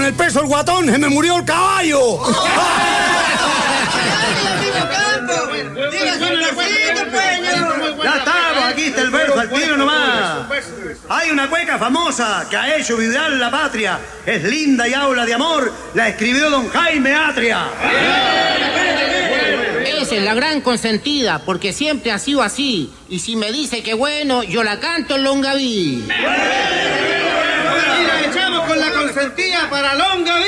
con el peso el guatón, se me murió el caballo. Ya estamos, aquí está el verso al tiro nomás. Hay una cueca famosa que ha hecho vibrar la patria. Es linda y habla de amor. La escribió don Jaime Atria. Esa es la gran consentida, porque siempre ha sido así. Y si me dice que bueno, yo la canto en Longaví. Y la echamos con la consentida para Longaví.